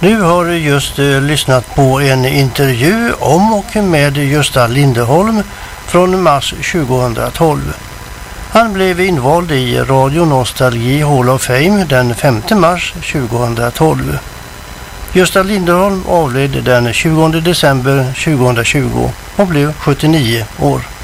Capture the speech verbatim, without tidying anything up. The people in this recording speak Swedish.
Nu har du just eh, lyssnat på en intervju om och med Gösta Linderholm från mars tjugohundratolv. Han blev invald i Radio Nostalgi Hall of Fame den femte mars tjugohundratolv. Gösta Linderholm avled den tjugonde december tjugohundratjugo och blev sjuttionio år.